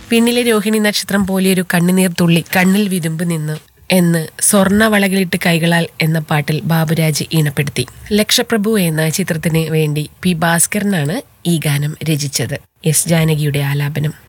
പിന്നിലെ രോഹിണി നക്ഷത്രം പോലെയൊരു കണ്ണുനീർ തുള്ളി കണ്ണിൽ വിതുമ്പ് നിന്ന് എന്ന് സ്വർണ്ണവളകളിട്ട് കൈകളാൽ എന്ന പാട്ടിൽ ബാബുരാജ് ഈണപ്പെടുത്തി. ലക്ഷപ്രഭു എന്ന ചിത്രത്തിന് വേണ്ടി പി ഭാസ്കരനാണ് ഈ ഗാനം രചിച്ചത്. എസ് ജാനകിയുടെ ആലാപനം.